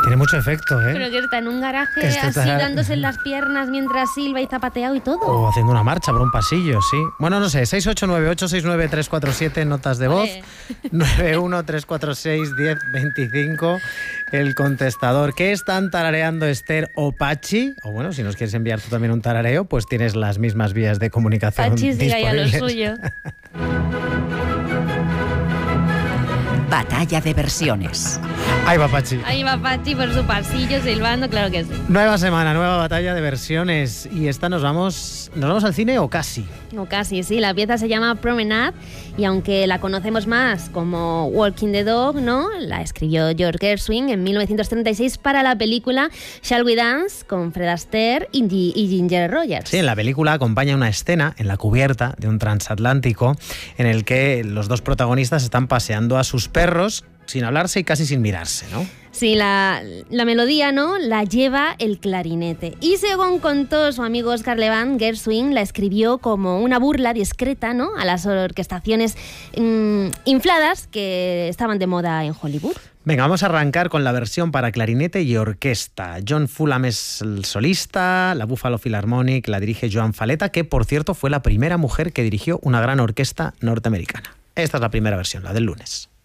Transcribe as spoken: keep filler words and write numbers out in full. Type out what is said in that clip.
Tiene mucho efecto, ¿eh? Pero que está en un garaje Este así está- dándose en las piernas mientras silba y zapateado y todo. O haciendo una marcha por un pasillo, sí. Bueno, no sé, seis ocho nueve ocho seis nueve tres cuatro siete, notas de voz. Vale. nueve uno tres cuatro seis diez veinticinco, el contestador. ¿Qué están tarareando Esther o Pachi? O bueno, si nos quieres enviar tú también un tarareo, pues tienes las mismas vías de comunicación Pachi siga ya lo disponibles. suyo. Batalla de versiones. Ahí va Pachi. Ahí va Pachi por su pasillo silbando, claro que sí. Nueva semana, nueva batalla de versiones. Y esta nos vamos, ¿nos vamos al cine o casi? O casi, sí. La pieza se llama Promenade y aunque la conocemos más como Walking the Dog, ¿no? La escribió George Gershwin en mil novecientos treinta y seis para la película Shall We Dance con Fred Astaire y, G- y Ginger Rogers. Sí, en la película acompaña una escena en la cubierta de un transatlántico en el que los dos protagonistas están paseando a sus perros sin hablarse y casi sin mirarse, ¿no? Sí, la, la melodía, ¿no? La lleva el clarinete. Y según contó su amigo Oscar Levant, Gershwin la escribió como una burla discreta, ¿no? A las orquestaciones mmm, infladas que estaban de moda en Hollywood. Venga, vamos a arrancar con la versión para clarinete y orquesta. John Fulham es el solista, la Buffalo Philharmonic la dirige Joan Faleta, que por cierto fue la primera mujer que dirigió una gran orquesta norteamericana. Esta es la primera versión, la del lunes.